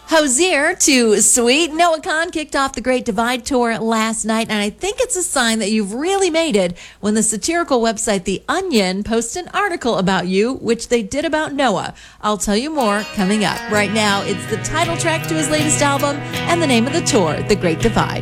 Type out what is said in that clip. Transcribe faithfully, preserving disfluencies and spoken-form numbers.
Hozier to Sweet. Noah Kahan kicked off the Great Divide Tour last night, and I think it's a sign that you've really made it when the satirical website The Onion posted an article about you, which they did about Noah. I'll tell you more coming up. Right now, it's the title track to his latest album and the name of the tour, The Great Divide.